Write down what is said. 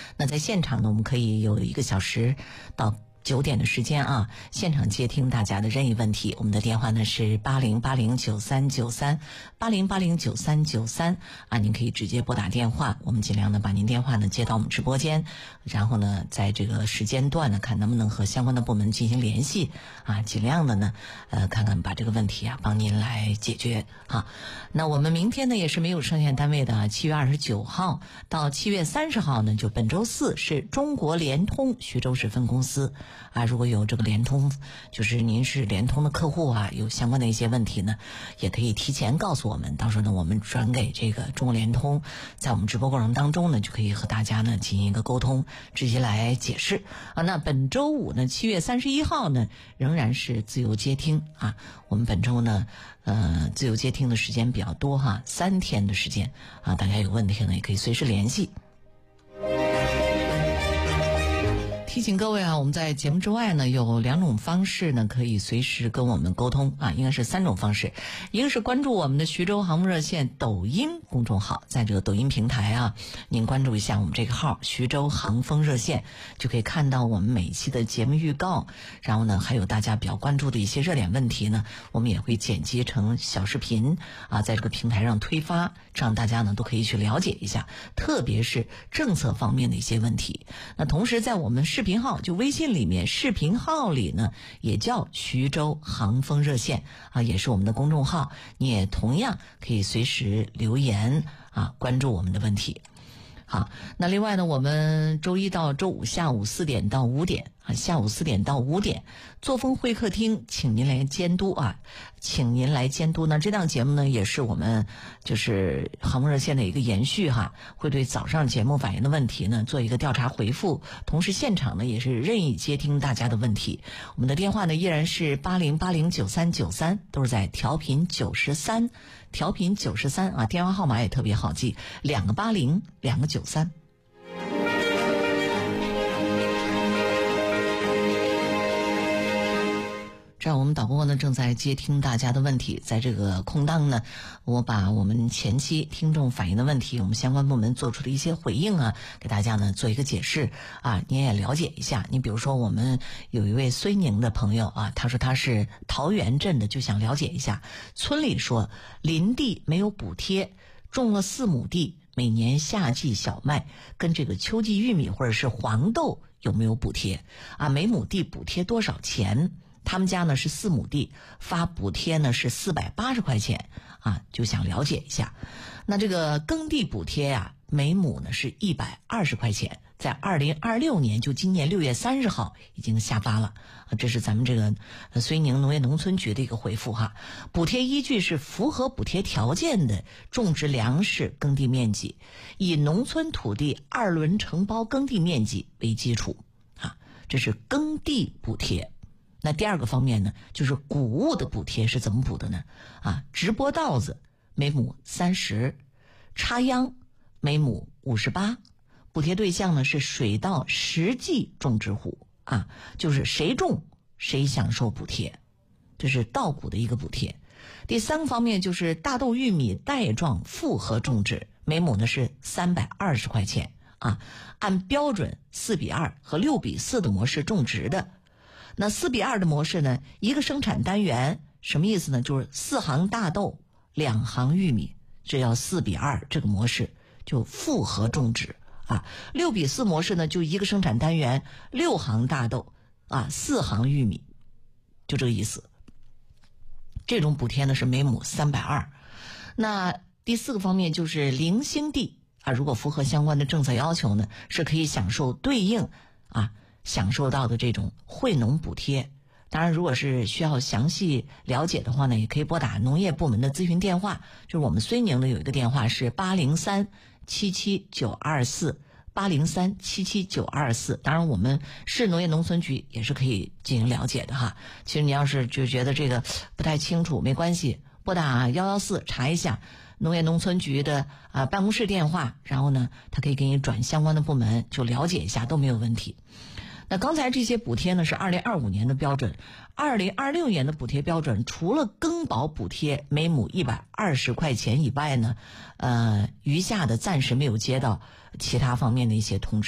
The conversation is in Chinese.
那在现场呢，我们可以有1个小时到9点的时间啊，现场接听大家的任意问题。我们的电话呢是80809393，80809393啊，您可以直接拨打电话，我们尽量的把您电话呢接到我们直播间，然后呢在这个时间段呢看能不能和相关的部门进行联系啊，尽量的呢看看把这个问题啊帮您来解决啊。那我们明天呢也是没有上线单位的，7月29号到7月30号呢，就本周四是中国联通徐州市分公司啊，如果有这个联通，就是您是联通的客户啊，有相关的一些问题呢，也可以提前告诉我们，到时候呢我们转给这个中国联通，在我们直播过程当中呢就可以和大家呢进行一个沟通，直接来解释啊。那本周五呢7月31号呢仍然是自由接听啊，我们本周呢自由接听的时间比较多哈，3天的时间啊，大家有问题呢也可以随时联系。提醒各位啊，我们在节目之外呢有2种方式呢可以随时跟我们沟通啊，应该是3种方式。一个是关注我们的徐州航空热线抖音公众号，在这个抖音平台啊，您关注一下我们这个号徐州航空热线，就可以看到我们每一期的节目预告，然后呢还有大家比较关注的一些热点问题呢，我们也会剪辑成小视频啊，在这个平台上推发，这样大家呢都可以去了解一下，特别是政策方面的一些问题。那同时在我们视频号，就微信里面视频号里呢也叫徐州航风热线啊，也是我们的公众号，你也同样可以随时留言啊，关注我们的问题。好，那另外呢，我们周一到周五下午4点到5点啊，下午4点到5点，作风会客厅，请您来监督啊，请您来监督呢。这档节目呢，也是我们就是航空热线的一个延续哈，会对早上节目反映的问题呢做一个调查回复，同时现场呢也是任意接听大家的问题。我们的电话呢依然是80809393，都是在调频93。调频93啊，电话号码也特别好记，2个80，2个93。这样我们导播呢正在接听大家的问题，在这个空档呢，我把我们前期听众反映的问题，我们相关部门做出的一些回应啊，给大家呢做一个解释啊，你也了解一下。你比如说我们有一位绥宁的朋友啊，他说他是桃源镇的，就想了解一下，村里说林地没有补贴，种了4亩地，每年夏季小麦跟这个秋季玉米或者是黄豆有没有补贴啊？每亩地补贴多少钱？他们家呢是4亩地，发补贴呢是480块钱啊，就想了解一下。那这个耕地补贴呀，每亩呢是120块钱，在2026年就今年6月30号已经下发了啊，这是咱们这个绥宁农业农村局的一个回复哈。补贴依据是符合补贴条件的种植粮食耕地面积，以农村土地2轮承包耕地面积为基础啊，这是耕地补贴。那第二个方面呢，就是谷物的补贴是怎么补的呢？啊，直播稻子每亩30，插秧每亩58，补贴对象呢是水稻实际种植户啊，就是谁种谁享受补贴，这是稻谷的一个补贴。第3个方面就是大豆、玉米带状复合种植，每亩呢是320块钱啊，按标准4:2和6:4的模式种植的。那4:2的模式呢，一个生产单元什么意思呢？就是4行大豆2行玉米，这叫4:2，这个模式就复合种植啊。6:4模式呢，就一个生产单元6行大豆啊4行玉米，就这个意思。这种补贴呢是每亩320。那第4个方面就是零星地啊，如果符合相关的政策要求呢，是可以享受对应啊享受到的这种惠农补贴。当然如果是需要详细了解的话呢，也可以拨打农业部门的咨询电话，就是我们绥宁的有一个电话是803-77924，803-77924。当然我们市农业农村局也是可以进行了解的哈。其实你要是就觉得这个不太清楚，没关系，拨打114查一下农业农村局的办公室电话，然后呢他可以给你转相关的部门，就了解一下都没有问题。那刚才这些补贴呢是2025年的标准，2026年的补贴标准除了耕保补贴每亩120块钱以外呢，余下的暂时没有接到其他方面的一些通知。